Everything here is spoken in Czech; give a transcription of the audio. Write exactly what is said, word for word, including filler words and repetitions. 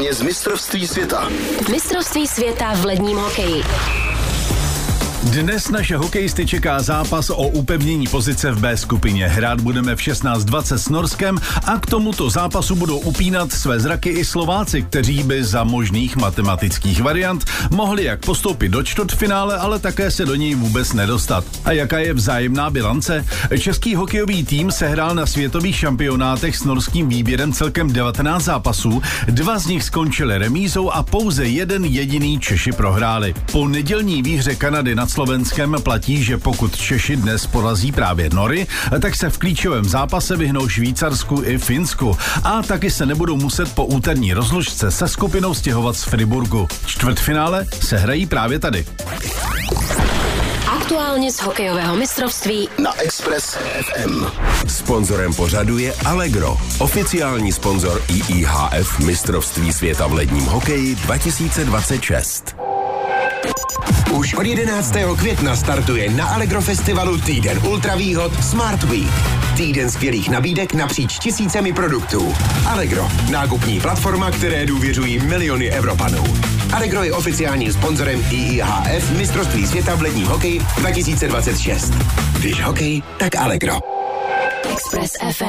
aktuálně z mistrovství světa. Mistrovství světa v ledním hokeji. Dnes naše hokejisty čeká zápas o upevnění pozice v B skupině. Hrát budeme v šestnáct dvacet s Norskem a k tomuto zápasu budou upínat své zraky i Slováci, kteří by za možných matematických variant mohli jak postoupit do čtvrtfinále, ale také se do něj vůbec nedostat. A jaká je vzájemná bilance? Český hokejový tým sehrál na světových šampionátech s norským výběrem celkem devatenáct zápasů, dva z nich skončily remízou a pouze jeden jediný Češi prohráli. Po nedělní výhře Kanady nad Slovenskem platí, že pokud Češi dnes porazí právě Nory, tak se v klíčovém zápase vyhnou Švýcarsku i Finsku a taky se nebudou muset po úterní rozlučce se skupinou stěhovat z Friburgu. Čtvrtfinále se hrají právě tady. Aktuálně z hokejového mistrovství na Express F M. Sponzorem pořadu je Allegro, oficiální sponzor I I H F mistrovství světa v ledním hokeji dva tisíce dvacet šest. Už od jedenáctého května startuje na Allegro festivalu týden ultravýhod Smart Week. Týden skvělých nabídek napříč tisícemi produktů. Allegro, nákupní platforma, které důvěřují miliony Evropanů. Allegro je oficiálním sponzorem I I H F mistrovství světa v ledním hokeji dva tisíce dvacet šest. Když hokej, tak Allegro. Express F M.